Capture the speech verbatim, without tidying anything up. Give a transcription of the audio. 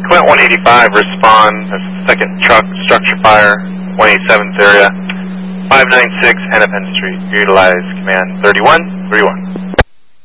Command one eighty-five, respond. There's a second truck, structure fire, one eighty-seventh area, five ninety-six Hennepin Street. Utilize command thirty-one thirty-one.